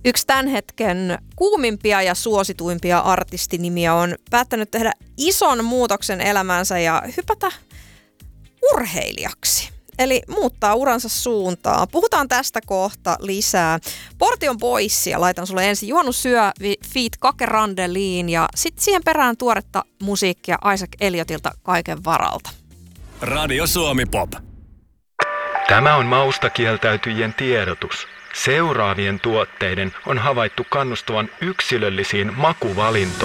Yksi tämän hetken kuumimpia ja suosituimpia artistinimiä on päättänyt tehdä ison muutoksen elämäänsä ja hypätä urheilijaksi. Eli muuttaa uransa suuntaa. Puhutaan tästä kohta lisää. Portion Boysia laitan sulle ensin. Juhannus Syö feat. Kake Randeliin ja sitten siihen perään tuoretta musiikkia Isaac Elliotilta Kaiken varalta. Radio Suomi Pop. Tämä on maustakieltäytyjien tiedotus. Seuraavien tuotteiden on havaittu kannustavan yksilöllisiin makuvalintoihin.